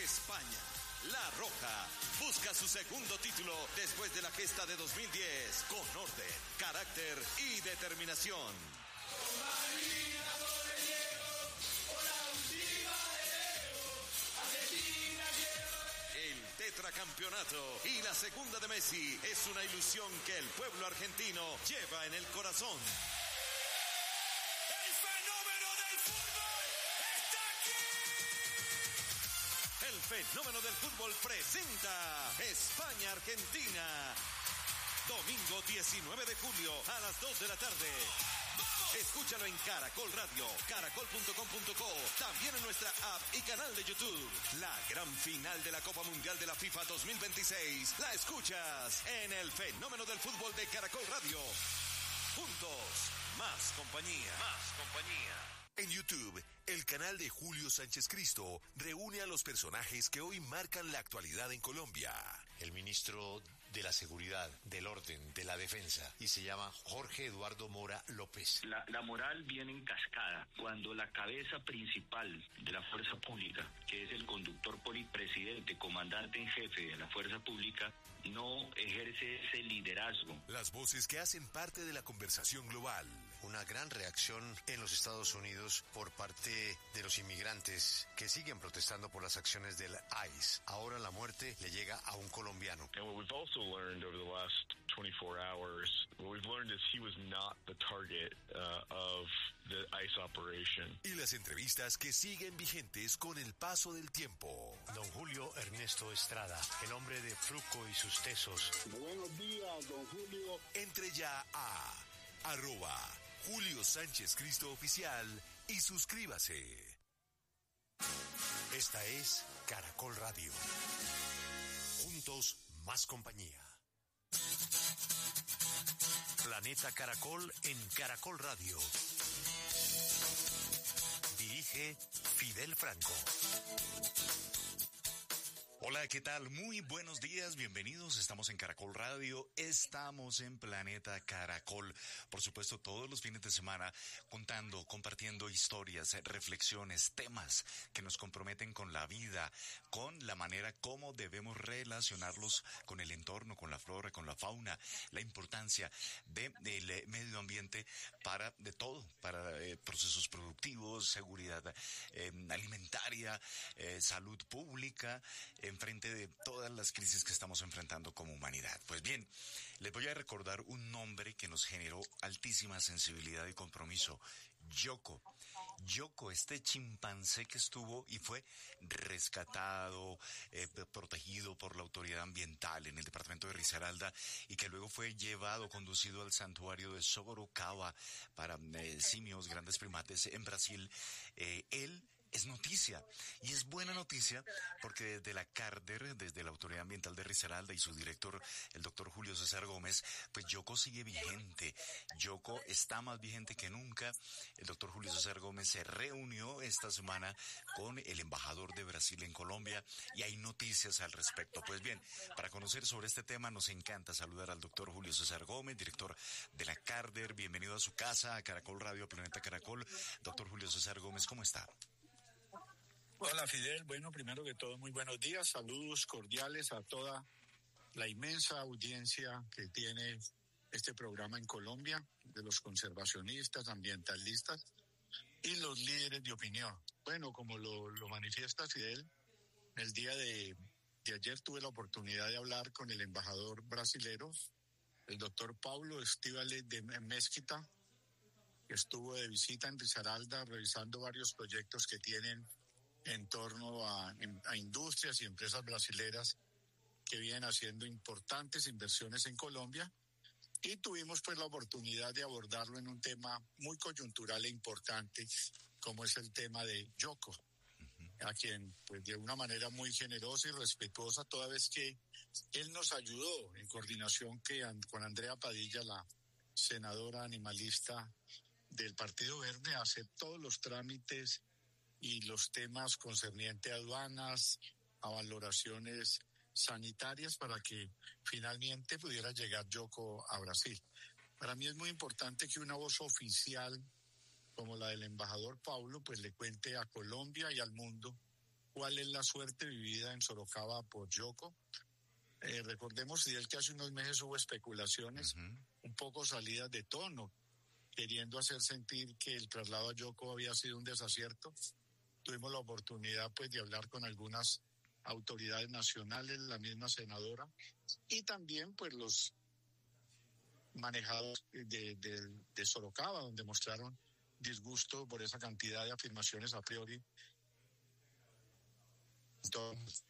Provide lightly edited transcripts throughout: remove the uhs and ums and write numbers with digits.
España. La Roja busca su segundo título después de la gesta de 2010 con orden, carácter y determinación. El tetracampeonato y la segunda de Messi es una ilusión que el pueblo argentino lleva en el corazón. ¡El fenómeno del fútbol está aquí! El fenómeno del fútbol presenta España-Argentina. Domingo 19 de julio a las 2 de la tarde. Escúchalo en Caracol Radio, caracol.com.co, también en nuestra app y canal de YouTube. La gran final de la Copa Mundial de la FIFA 2026 la escuchas en el fenómeno del fútbol de Caracol Radio. Juntos, más compañía. Más compañía. En YouTube, el canal de Julio Sánchez Cristo reúne a los personajes que hoy marcan la actualidad en Colombia. El ministro de la Seguridad, del Orden, de la Defensa, y se llama Jorge Eduardo Mora López. La moral viene en cascada cuando la cabeza principal de la fuerza pública, que es el conductor presidente, comandante en jefe de la fuerza pública, no ejerce ese liderazgo. Las voces que hacen parte de la conversación global. Una gran reacción en los Estados Unidos por parte de los inmigrantes que siguen protestando por las acciones del ICE. Ahora la muerte le llega a un colombiano. And what we've also learned over the last 24 hours, what we've learned is he was not the target of the ICE operation. Y las entrevistas que siguen vigentes con el paso del tiempo. Don Julio Ernesto Estrada, el hombre de Fruco y sus tesos. Buenos días, don Julio. Entre ya a @Julio Sánchez Cristo Oficial y suscríbase. Esta es Caracol Radio. Juntos, más compañía. Planeta Caracol en Caracol Radio. Dirige Fidel Franco. Hola, ¿qué tal? Muy buenos días, bienvenidos. Estamos en Caracol Radio, estamos en Planeta Caracol. Por supuesto, todos los fines de semana contando, compartiendo historias, reflexiones, temas que nos comprometen con la vida, con la manera como debemos relacionarlos con el entorno, con la flora, con la fauna, la importancia del medio ambiente para procesos productivos, seguridad alimentaria, salud pública, enfrente de todas las crisis que estamos enfrentando como humanidad. Pues bien, les voy a recordar un nombre que nos generó altísima sensibilidad y compromiso. Yoko, este chimpancé que estuvo y fue rescatado, protegido por la autoridad ambiental en el departamento de Risaralda y que luego fue conducido al santuario de Sorocaba para simios, grandes primates en Brasil. Él es noticia, y es buena noticia porque desde la CARDER, desde la Autoridad Ambiental de Risaralda y su director, el doctor Julio César Gómez, pues Yoko sigue vigente. Yoko está más vigente que nunca. El doctor Julio César Gómez se reunió esta semana con el embajador de Brasil en Colombia y hay noticias al respecto. Pues bien, para conocer sobre este tema nos encanta saludar al doctor Julio César Gómez, director de la CARDER. Bienvenido a su casa, a Caracol Radio, a Planeta Caracol. Doctor Julio César Gómez, ¿cómo está? Hola, Fidel. Bueno, primero que todo, muy buenos días. Saludos cordiales a toda la inmensa audiencia que tiene este programa en Colombia, de los conservacionistas, ambientalistas y los líderes de opinión. Bueno, como lo manifiesta Fidel, el día de ayer tuve la oportunidad de hablar con el embajador brasilero, el doctor Paulo Estíbales de Mesquita, que estuvo de visita en Risaralda revisando varios proyectos que tienen en torno a industrias y empresas brasileras que vienen haciendo importantes inversiones en Colombia, y tuvimos pues la oportunidad de abordarlo en un tema muy coyuntural e importante como es el tema de Yoko, a quien pues de una manera muy generosa y respetuosa, toda vez que él nos ayudó en coordinación con Andrea Padilla, la senadora animalista del Partido Verde, a hacer todos los trámites y los temas concernientes a aduanas, a valoraciones sanitarias para que finalmente pudiera llegar Yoko a Brasil. Para mí es muy importante que una voz oficial como la del embajador Paulo pues le cuente a Colombia y al mundo cuál es la suerte vivida en Sorocaba por Yoko. Recordemos, Fidel, que hace unos meses hubo especulaciones un poco salidas de tono, queriendo hacer sentir que el traslado a Yoko había sido un desacierto. Tuvimos la oportunidad pues de hablar con algunas autoridades nacionales, la misma senadora, y también pues los manejados de Sorocaba, donde mostraron disgusto por esa cantidad de afirmaciones a priori. Entonces,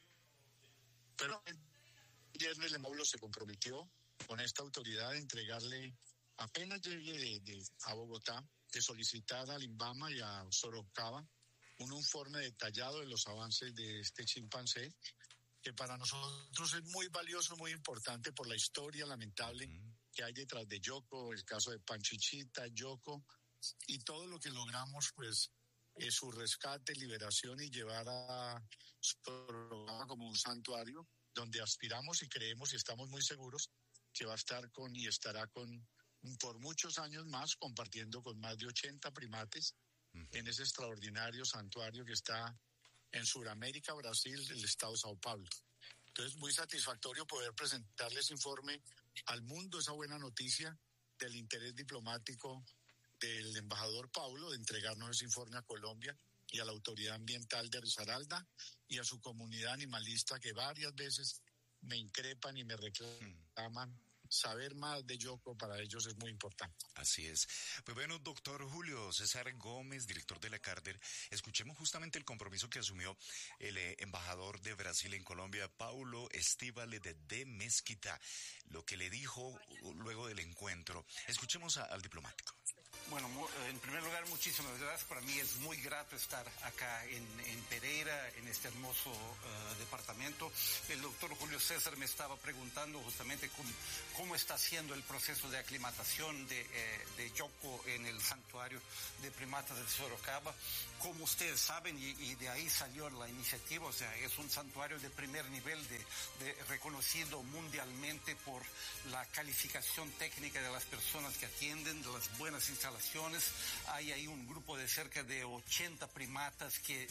pero el viernes el módulo se comprometió con esta autoridad a entregarle, apenas llegue a Bogotá, de solicitar al INVAMA y a Sorocaba un informe detallado de los avances de este chimpancé, que para nosotros es muy valioso, muy importante por la historia lamentable que hay detrás de Yoko, el caso de Panchichita, Yoko, y todo lo que logramos, pues, su rescate, liberación y llevar a Sorocaba como un santuario donde aspiramos y creemos y estamos muy seguros que va a estar con y estará con por muchos años más, compartiendo con más de 80 primates en ese extraordinario santuario que está en Sudamérica, Brasil, el estado de Sao Paulo. Entonces, muy satisfactorio poder presentarles ese informe al mundo, esa buena noticia del interés diplomático del embajador Paulo de entregarnos ese informe a Colombia y a la autoridad ambiental de Risaralda y a su comunidad animalista que varias veces me increpan y me reclaman. Saber más de Yoko para ellos es muy importante. Así es. Pues bueno, doctor Julio César Gómez, director de la CARDER, escuchemos justamente el compromiso que asumió el embajador de Brasil en Colombia, Paulo Estíbale de Mesquita, lo que le dijo luego del encuentro. Escuchemos al diplomático. Bueno, en primer lugar, muchísimas gracias. Para mí es muy grato estar acá en Pereira, en este hermoso departamento. El doctor Julio César me estaba preguntando justamente cómo está haciendo el proceso de aclimatación de Yoko en el santuario de primatas de Sorocaba. Como ustedes saben, y de ahí salió la iniciativa, o sea, es un santuario de primer nivel, reconocido mundialmente por la calificación técnica de las personas que atienden, de las buenas instalaciones. Hay ahí un grupo de cerca de 80 primatas que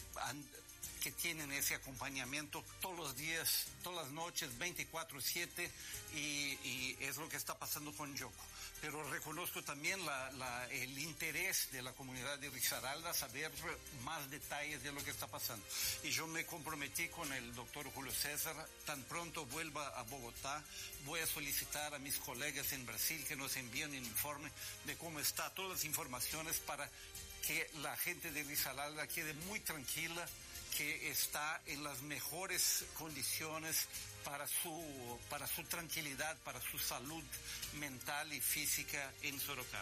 tienen ese acompañamiento todos los días, todas las noches, 24/7, y es lo que está pasando con Yoko. Pero reconozco también el interés de la comunidad de Risaralda, saber más detalles de lo que está pasando. Y yo me comprometí con el doctor Julio César, tan pronto vuelva a Bogotá, voy a solicitar a mis colegas en Brasil que nos envíen un informe de cómo está, todas las informaciones para que la gente de Risaralda quede muy tranquila, que está en las mejores condiciones para su tranquilidad, para su salud mental y física en Sorocaba.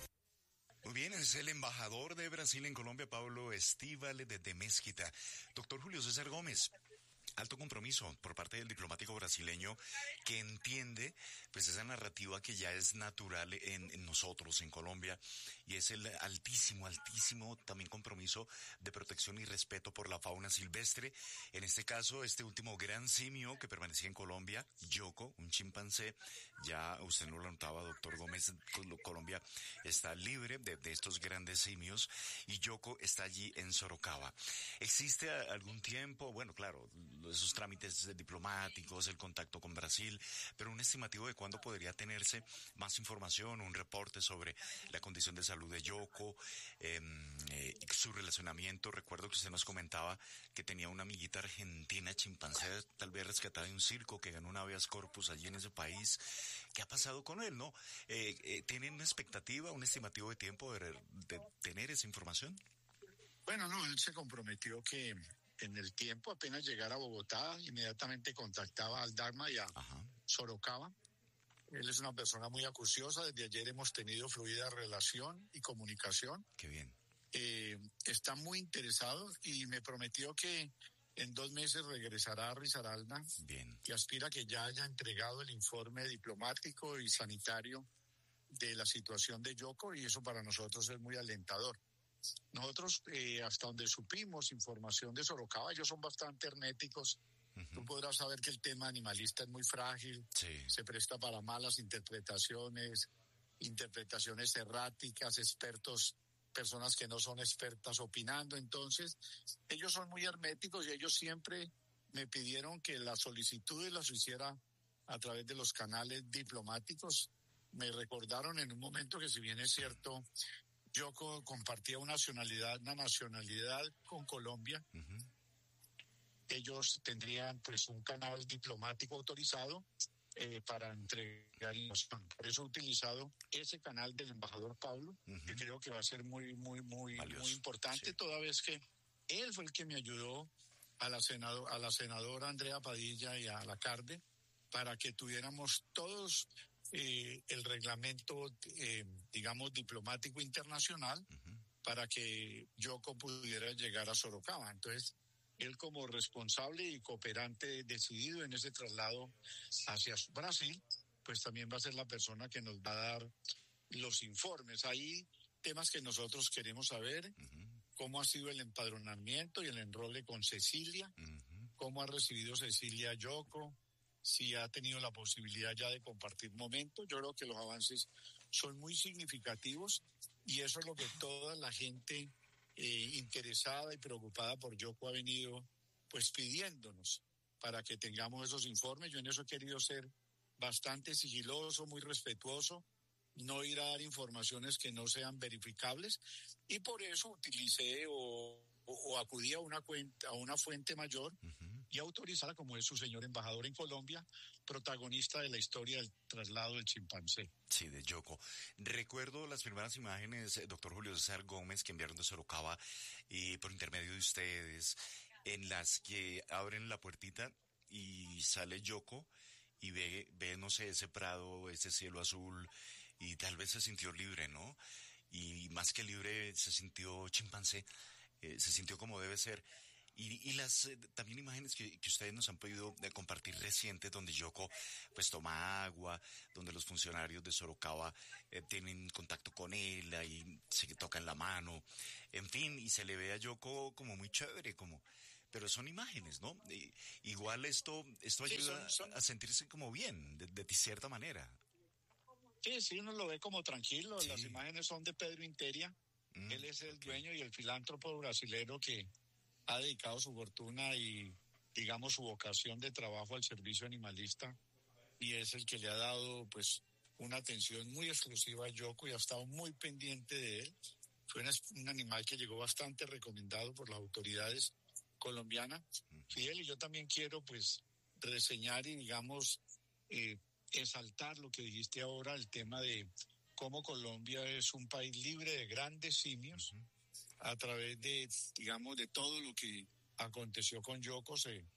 Muy bien, es el embajador de Brasil en Colombia, Paulo Estíbale de Mesquita. Doctor Julio César Gómez, alto compromiso por parte del diplomático brasileño que entiende pues esa narrativa que ya es natural en nosotros, en Colombia, y es el altísimo también compromiso de protección y respeto por la fauna silvestre. En este caso, este último gran simio que permanecía en Colombia, Yoko, un chimpancé, ya usted no lo notaba, doctor Gómez, Colombia está libre de estos grandes simios y Yoko está allí en Sorocaba. ¿Existe algún tiempo? Bueno, claro, esos trámites diplomáticos, el contacto con Brasil, pero un estimativo de cuándo podría tenerse más información, un reporte sobre la condición de salud de Yoko, su relacionamiento. Recuerdo que usted nos comentaba que tenía una amiguita argentina chimpancé, tal vez rescatada de un circo, que ganó un habeas corpus allí en ese país. ¿Qué ha pasado con él, no? ¿Tienen una expectativa, un estimativo de tiempo de tener esa información? Bueno, no, él se comprometió que en el tiempo, apenas llegara a Bogotá, inmediatamente contactaba al Dharma y a Sorocaba. Él es una persona muy acuciosa. Desde ayer hemos tenido fluida relación y comunicación. Qué bien. Está muy interesado y me prometió que en 2 meses regresará a Risaralda. Bien. Y aspira a que ya haya entregado el informe diplomático y sanitario de la situación de Yoko, y eso para nosotros es muy alentador. Nosotros, hasta donde supimos información de Sorocaba, ellos son bastante herméticos. Tú podrás saber que el tema animalista es muy frágil, se presta para malas interpretaciones erráticas, expertos personas que no son expertas opinando. Entonces, ellos son muy herméticos y ellos siempre me pidieron que las solicitudes las hiciera a través de los canales diplomáticos. Me recordaron en un momento que, si bien es cierto, yo compartía una nacionalidad con Colombia, ellos tendrían pues un canal diplomático autorizado para entregar información. Por eso he utilizado ese canal del embajador Pablo, que creo que va a ser muy importante, sí, toda vez que él fue el que me ayudó a la senadora Andrea Padilla y a la CARDE para que tuviéramos todos el reglamento, digamos, diplomático internacional para que Yoko pudiera llegar a Sorocaba. Entonces, él, como responsable y cooperante decidido en ese traslado hacia Brasil, pues también va a ser la persona que nos va a dar los informes. Hay temas que nosotros queremos saber, cómo ha sido el empadronamiento y el enrole con Cecilia, cómo ha recibido Cecilia a Yoko, si ha tenido la posibilidad ya de compartir momentos. Yo creo que los avances son muy significativos y eso es lo que toda la gente interesada y preocupada por Yoko ha venido pues pidiéndonos para que tengamos esos informes. Yo en eso he querido ser bastante sigiloso, muy respetuoso, no ir a dar informaciones que no sean verificables, y por eso utilicé o acudí a una fuente mayor y autorizada, como es su señor embajador en Colombia, protagonista de la historia del traslado del chimpancé. Sí, de Yoko. Recuerdo las primeras imágenes, doctor Julio César Gómez, que enviaron de Sorocaba por intermedio de ustedes, en las que abren la puertita y sale Yoko y ve, no sé, ese prado, ese cielo azul, y tal vez se sintió libre, ¿no? Y más que libre, se sintió chimpancé, se sintió como debe ser. Y las también imágenes que ustedes nos han podido compartir recientes, donde Yoko pues toma agua, donde los funcionarios de Sorocaba tienen contacto con él, ahí se tocan la mano, en fin, y se le ve a Yoko como muy chévere, pero son imágenes, ¿no? Igual esto ayuda a sentirse como bien, de cierta manera. Sí, uno lo ve como tranquilo. Sí. Las imágenes son de Pedro Interia. Él es el dueño y el filántropo brasilero que ha dedicado su fortuna y, digamos, su vocación de trabajo al servicio animalista, y es el que le ha dado pues una atención muy exclusiva a Yoko y ha estado muy pendiente de él. Fue un animal que llegó bastante recomendado por las autoridades colombianas. Fidel, y yo también quiero pues reseñar y, digamos, exaltar lo que dijiste ahora, el tema de cómo Colombia es un país libre de grandes simios. A través de, digamos, de todo lo que aconteció con Yoko,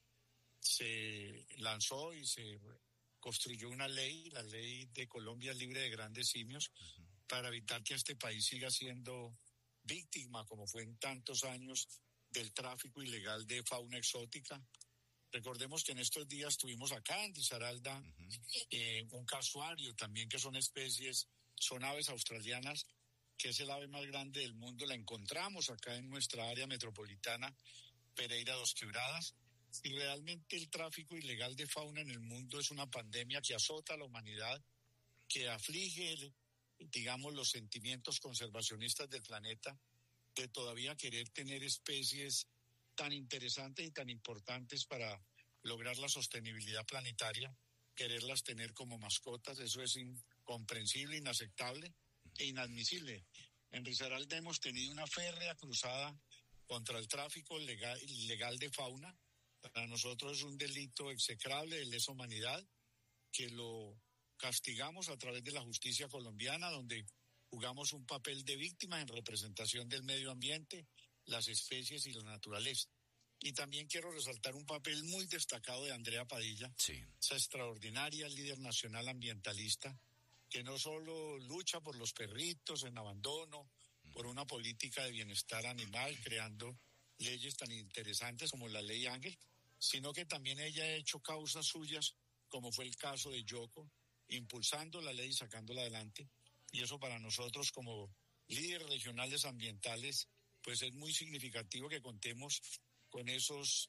se lanzó y se construyó una ley, la ley de Colombia libre de grandes simios, para evitar que este país siga siendo víctima, como fue en tantos años, del tráfico ilegal de fauna exótica. Recordemos que en estos días tuvimos acá en Risaralda un casuario también, que son aves australianas, que es el ave más grande del mundo. La encontramos acá en nuestra área metropolitana, Pereira Dos Quebradas, y realmente el tráfico ilegal de fauna en el mundo es una pandemia que azota a la humanidad, que aflige, digamos, los sentimientos conservacionistas del planeta, de todavía querer tener especies tan interesantes y tan importantes para lograr la sostenibilidad planetaria, quererlas tener como mascotas. Eso es incomprensible, inaceptable e inadmisible. En Risaralda hemos tenido una férrea cruzada contra el tráfico ilegal de fauna. Para nosotros es un delito execrable de lesa humanidad, que lo castigamos a través de la justicia colombiana, donde jugamos un papel de víctima en representación del medio ambiente, las especies y la naturaleza. Y también quiero resaltar un papel muy destacado de Andrea Padilla, esa extraordinaria líder nacional ambientalista, que no solo lucha por los perritos en abandono, por una política de bienestar animal, creando leyes tan interesantes como la Ley Ángel, sino que también ella ha hecho causas suyas, como fue el caso de Yoko, impulsando la ley y sacándola adelante. Y eso para nosotros, como líderes regionales ambientales, pues es muy significativo que contemos con esos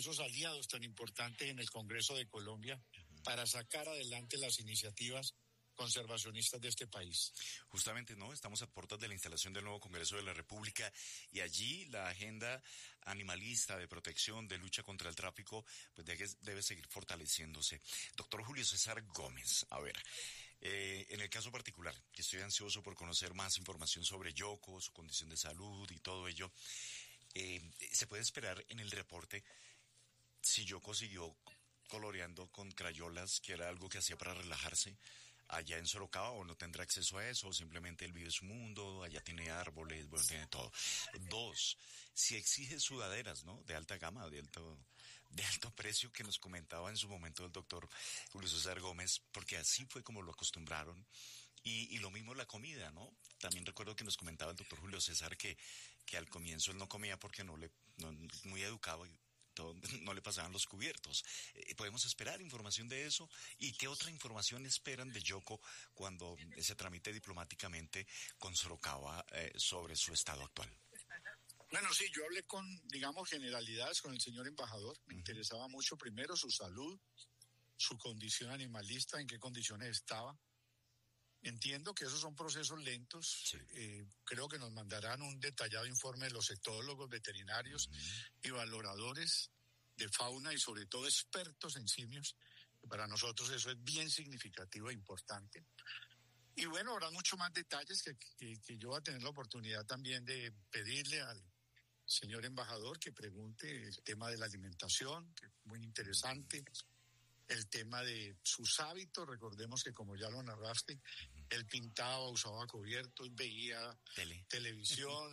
aliados tan importantes en el Congreso de Colombia para sacar adelante las iniciativas conservacionistas de este país. Justamente, ¿no? Estamos a puertas de la instalación del nuevo Congreso de la República y allí la agenda animalista de protección, de lucha contra el tráfico, pues debe seguir fortaleciéndose. Doctor Julio César Gómez, a ver, en el caso particular, que estoy ansioso por conocer más información sobre Yoko, su condición de salud y todo ello, ¿se puede esperar en el reporte si Yoko siguió coloreando con crayolas, que era algo que hacía para relajarse allá en Sorocaba, o no tendrá acceso a eso, o simplemente él vive su mundo, allá tiene árboles, bueno, tiene todo? 2, si exige sudaderas, ¿no? De alta gama, de alto precio, que nos comentaba en su momento el doctor Julio César Gómez, porque así fue como lo acostumbraron. Y lo mismo la comida, ¿no? También recuerdo que nos comentaba el doctor Julio César que al comienzo él no comía porque muy educado, y no le pasaban los cubiertos. ¿Podemos esperar información de eso? ¿Y qué otra información esperan de Yoko cuando se tramite diplomáticamente con Sorocaba sobre su estado actual? Bueno, sí, yo hablé con, digamos, generalidades con el señor embajador. Me interesaba mucho primero su salud, su condición animalista, en qué condiciones estaba. Entiendo que esos son procesos lentos. Sí. Creo que nos mandarán un detallado informe de los etólogos, veterinarios y valoradores de fauna y sobre todo expertos en simios. Para nosotros eso es bien significativo e importante. Y bueno, habrá mucho más detalles que yo voy a tener la oportunidad también de pedirle al señor embajador que pregunte el tema de la alimentación, que es muy interesante. El tema de sus hábitos, recordemos que como ya lo narraste, él pintaba, usaba cubiertos, veía televisión,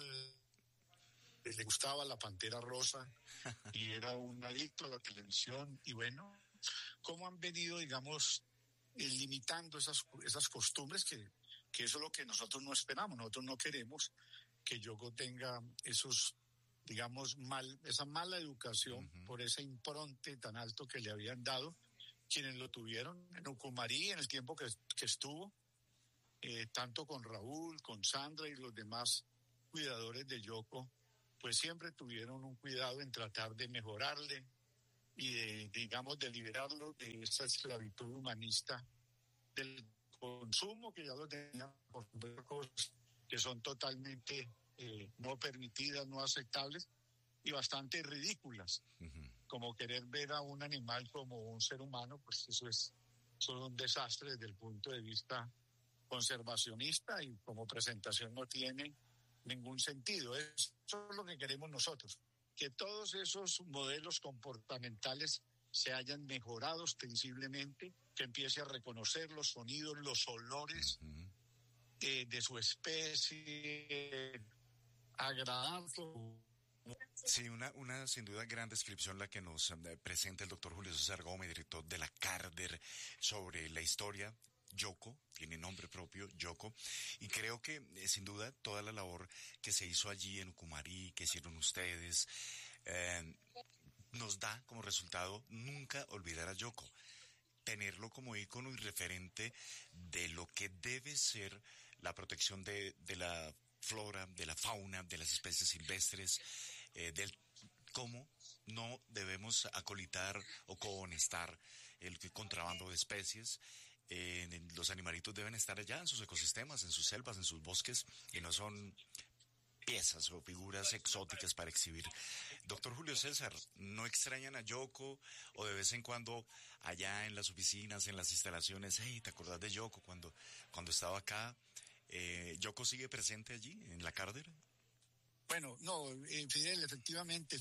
le gustaba la Pantera Rosa y era un adicto a la televisión. Y bueno, cómo han venido, digamos, limitando esas costumbres, que eso es lo que nosotros no esperamos. Nosotros no queremos que Yoko tenga esos, digamos, esa mala educación por ese impronte tan alto que le habían dado quienes lo tuvieron en Ucumarí en el tiempo que estuvo, tanto con Raúl, con Sandra y los demás cuidadores de Yoko, pues siempre tuvieron un cuidado en tratar de mejorarle y de liberarlo de esa esclavitud humanista del consumo, que ya lo tenían por cosas que son totalmente no permitidas, no aceptables y bastante ridículas. Como querer ver a un animal como un ser humano, pues eso es un desastre desde el punto de vista conservacionista, y como presentación no tiene ningún sentido. Eso es lo que queremos nosotros, que todos esos modelos comportamentales se hayan mejorado ostensiblemente, que empiece a reconocer los sonidos, los olores de su especie, agradable. Sí, una sin duda gran descripción la que nos presenta el doctor Julio César Gómez, director de la CARDER, sobre la historia. Yoko, tiene nombre propio, Yoko, y creo que sin duda toda la labor que se hizo allí en Ucumarí, que hicieron ustedes, nos da como resultado nunca olvidar a Yoko, tenerlo como ícono y referente de lo que debe ser la protección de la flora, de la fauna, de las especies silvestres, del cómo no debemos acolitar o cohonestar el contrabando de especies. Los animalitos deben estar allá en sus ecosistemas, en sus selvas, en sus bosques, y no son piezas o figuras exóticas para exhibir. Doctor Julio César, ¿no extrañan a Yoko, o de vez en cuando allá en las oficinas, en las instalaciones, hey, ¿te acordás de Yoko cuando estaba acá? ¿Yoko sigue presente allí en la CARDER? Bueno, no, Fidel, efectivamente,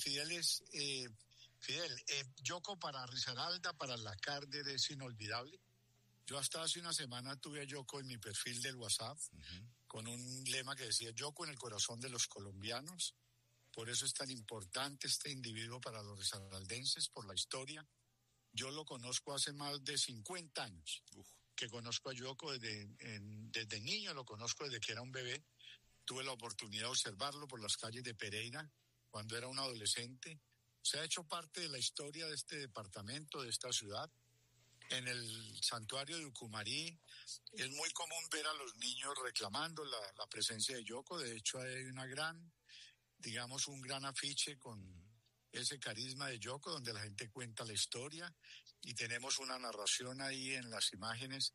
Yoko para Risaralda, para la CARDER es inolvidable. Yo hasta hace una semana tuve a Yoko en mi perfil del WhatsApp, con un lema que decía Yoko en el corazón de los colombianos. Por eso es tan importante este individuo para los risaraldenses, por la historia. Yo lo conozco hace más de 50 años, que conozco a Yoko desde niño, lo conozco desde que era un bebé. Tuve la oportunidad de observarlo por las calles de Pereira cuando era un adolescente. Se ha hecho parte de la historia de este departamento, de esta ciudad. En el santuario de Ucumarí es muy común ver a los niños reclamando la presencia de Yoko. De hecho, hay un gran afiche con ese carisma de Yoko, donde la gente cuenta la historia, y tenemos una narración ahí en las imágenes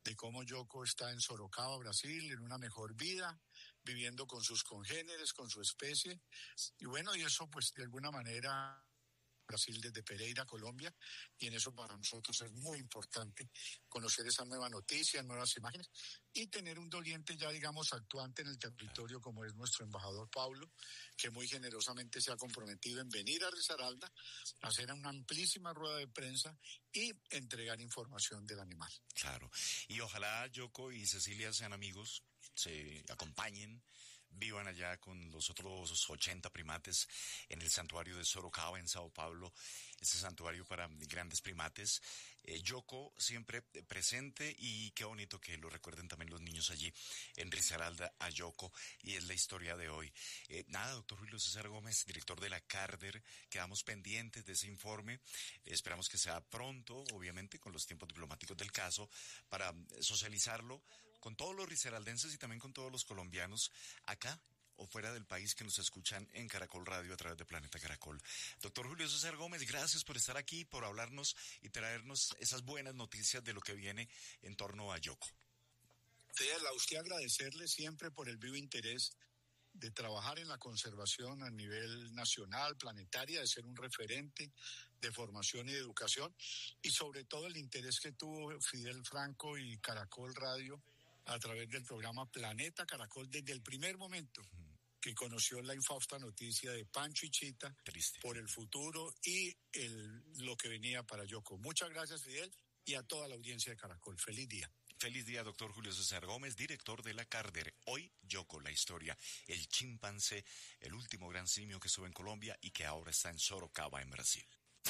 de cómo Yoko está en Sorocaba, Brasil, en una mejor vida, viviendo con sus congéneres, con su especie. Y bueno, y eso pues de alguna manera... Brasil desde Pereira, Colombia, y en eso para nosotros es muy importante conocer esa nueva noticia, nuevas imágenes, y tener un doliente ya, digamos, actuante en el territorio como es nuestro embajador Pablo, que muy generosamente se ha comprometido en venir a Risaralda, hacer una amplísima rueda de prensa y entregar información del animal. Claro, y ojalá Yoko y Cecilia sean amigos, se acompañen, vivan allá con los otros 80 primates en el santuario de Sorocaba en Sao Paulo, ese santuario para grandes primates. Yoko siempre presente, y qué bonito que lo recuerden también los niños allí en Risaralda a Yoko, y es la historia de hoy. Nada, doctor Julio César Gómez, director de la CARDER, quedamos pendientes de ese informe, esperamos que sea pronto, obviamente con los tiempos diplomáticos del caso, para socializarlo con todos los risaraldenses y también con todos los colombianos acá o fuera del país que nos escuchan en Caracol Radio a través de Planeta Caracol. Doctor Julio César Gómez, gracias por estar aquí, por hablarnos y traernos esas buenas noticias de lo que viene en torno a Yoko. Fidel, a usted agradecerle siempre por el vivo interés de trabajar en la conservación a nivel nacional, planetaria, de ser un referente de formación y de educación, y sobre todo el interés que tuvo Fidel Franco y Caracol Radio a través del programa Planeta Caracol desde el primer momento que conoció la infausta noticia de Pancho y Chita. Triste. Por el futuro y lo que venía para Yoko. Muchas gracias, Fidel, y a toda la audiencia de Caracol. Feliz día. Feliz día, doctor Julio César Gómez, director de la CARDER. Hoy, Yoko, la historia, el chimpancé, el último gran simio que estuvo en Colombia y que ahora está en Sorocaba, en Brasil.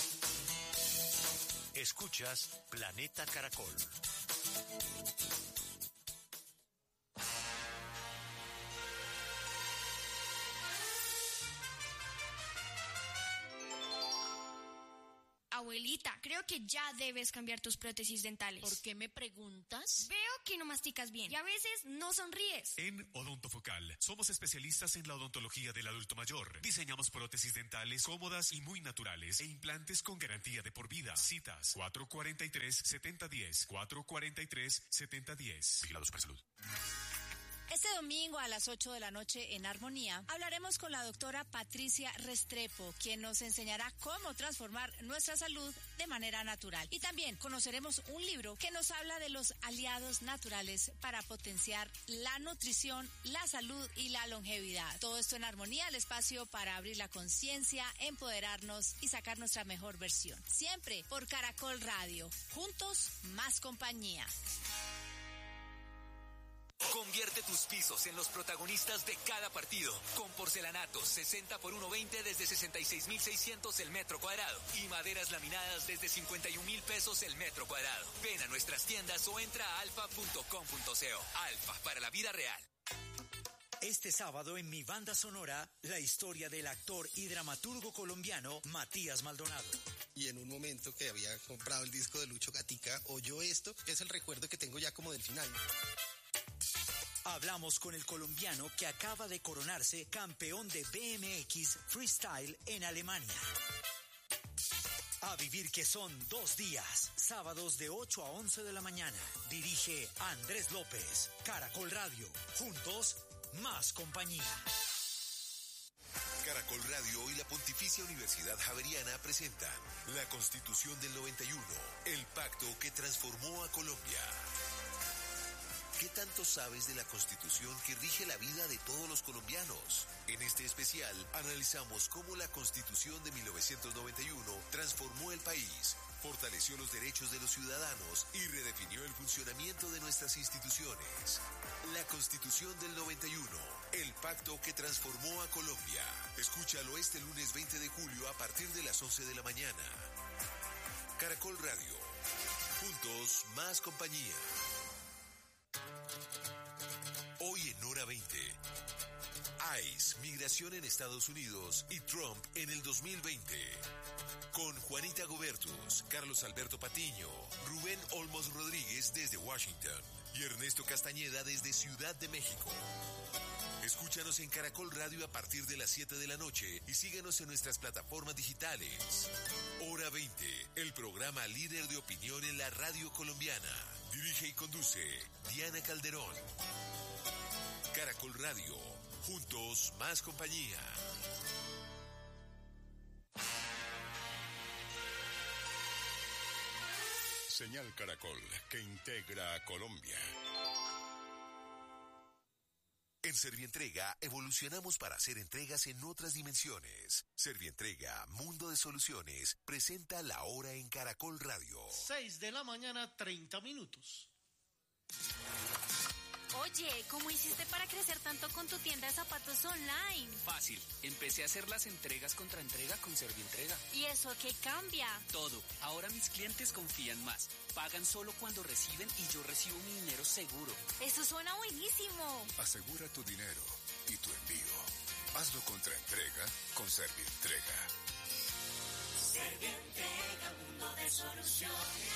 Escuchas Planeta Caracol. Abuelita, creo que ya debes cambiar tus prótesis dentales. ¿Por qué me preguntas? Veo que no masticas bien y a veces no sonríes. En Odontofocal somos especialistas en la odontología del adulto mayor. Diseñamos prótesis dentales cómodas y muy naturales e implantes con garantía de por vida. Citas 443-7010, 443-7010. Vigilados por salud. Este domingo a las 8 de la noche en Armonía hablaremos con la doctora Patricia Restrepo, quien nos enseñará cómo transformar nuestra salud de manera natural. Y también conoceremos un libro que nos habla de los aliados naturales para potenciar la nutrición, la salud y la longevidad. Todo esto en Armonía, el espacio para abrir la conciencia, empoderarnos y sacar nuestra mejor versión. Siempre por Caracol Radio. Juntos, más compañía. Convierte tus pisos en los protagonistas de cada partido. Con porcelanatos 60 por 1.20 desde 66.600 el metro cuadrado. Y maderas laminadas desde 51.000 pesos el metro cuadrado. Ven a nuestras tiendas o entra a alfa.com.co. Alfa, para la vida real. Este sábado en Mi Banda Sonora, la historia del actor y dramaturgo colombiano Matías Maldonado. Y en un momento que había comprado el disco de Lucho Gatica, oyó esto, que es el recuerdo que tengo ya como del final. Hablamos con el colombiano que acaba de coronarse campeón de BMX Freestyle en Alemania. A vivir que son 2 días, sábados de 8 a 11 de la mañana. Dirige Andrés López, Caracol Radio. Juntos, más compañía. Caracol Radio y la Pontificia Universidad Javeriana presentan la Constitución del 91, el pacto que transformó a Colombia. ¿Qué tanto sabes de la Constitución que rige la vida de todos los colombianos? En este especial analizamos cómo la Constitución de 1991 transformó el país, fortaleció los derechos de los ciudadanos y redefinió el funcionamiento de nuestras instituciones. La Constitución del 91, el pacto que transformó a Colombia. Escúchalo este lunes 20 de julio a partir de las 11 de la mañana. Caracol Radio. Juntos, más compañía. Hoy en Hora 20. ICE, migración en Estados Unidos y Trump en el 2020. Con Juanita Gobertus, Carlos Alberto Patiño, Rubén Olmos Rodríguez desde Washington y Ernesto Castañeda desde Ciudad de México. Escúchanos en Caracol Radio a partir de las 7 de la noche y síguenos en nuestras plataformas digitales. Hora 20, el programa líder de opinión en la radio colombiana. Dirige y conduce Diana Calderón. Caracol Radio, juntos más compañía. Señal Caracol, que integra a Colombia. En Servientrega evolucionamos para hacer entregas en otras dimensiones. Servientrega, Mundo de Soluciones, presenta La Hora en Caracol Radio. 6:30 a.m. Oye, ¿cómo hiciste para crecer tanto con tu tienda de zapatos online? Fácil. Empecé a hacer las entregas contra entrega con Servientrega. ¿Y eso qué cambia? Todo. Ahora mis clientes confían más. Pagan solo cuando reciben y yo recibo mi dinero seguro. Eso suena buenísimo. Asegura tu dinero y tu envío. Hazlo contra entrega con Servientrega. Servientrega, mundo de soluciones.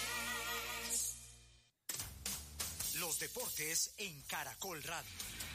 Los deportes en Caracol Radio.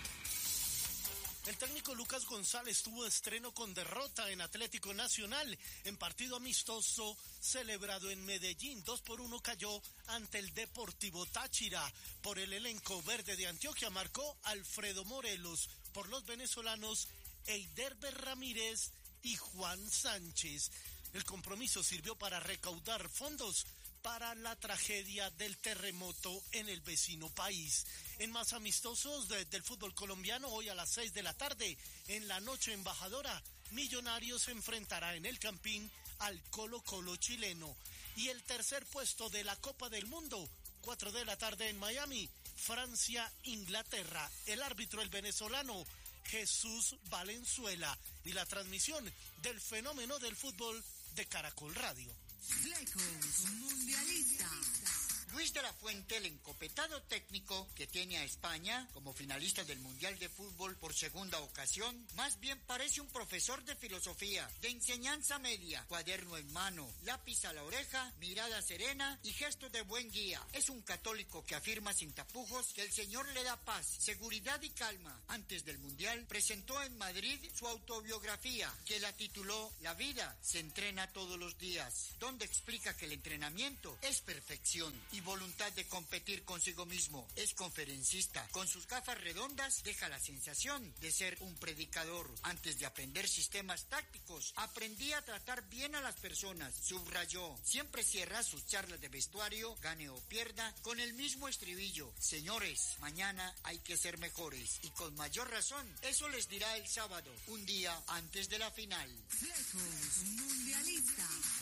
El técnico Lucas González tuvo estreno con derrota en Atlético Nacional. En partido amistoso celebrado en Medellín, 2-1 cayó ante el Deportivo Táchira. Por el elenco verde de Antioquia marcó Alfredo Morelos. Por los venezolanos, Eiderber Ramírez y Juan Sánchez. El compromiso sirvió para recaudar fondos para la tragedia del terremoto en el vecino país. En más amistosos del fútbol colombiano, hoy a las 6 de la tarde, en la noche embajadora, Millonarios se enfrentará en el Campín al Colo-Colo chileno. Y el tercer puesto de la Copa del Mundo, 4 de la tarde en Miami, Francia-Inglaterra. El árbitro, el venezolano Jesús Valenzuela. Y la transmisión del fenómeno del fútbol de Caracol Radio. Flecos Mundialista. Luis de la Fuente, el encopetado técnico que tiene a España como finalista del Mundial de Fútbol por segunda ocasión, más bien parece un profesor de filosofía, de enseñanza media, cuaderno en mano, lápiz a la oreja, mirada serena y gesto de buen guía. Es un católico que afirma sin tapujos que el Señor le da paz, seguridad y calma. Antes del Mundial presentó en Madrid su autobiografía, que la tituló La vida se entrena todos los días, donde explica que el entrenamiento es perfección y voluntad de competir consigo mismo. Es conferencista. Con sus gafas redondas deja la sensación de ser un predicador. Antes de aprender sistemas tácticos, aprendí a tratar bien a las personas, subrayó. Siempre cierra sus charlas de vestuario, gane o pierda, con el mismo estribillo: señores, mañana hay que ser mejores. Y con mayor razón, eso les dirá el sábado, un día antes de la final. Flecos Mundialista.